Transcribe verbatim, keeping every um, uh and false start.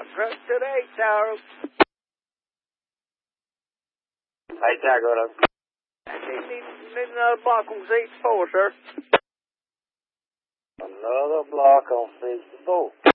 Truck today, Charles. Hey, Tagoda. I need, need, need another block on sixty-four, sir. Another block on sixty-four.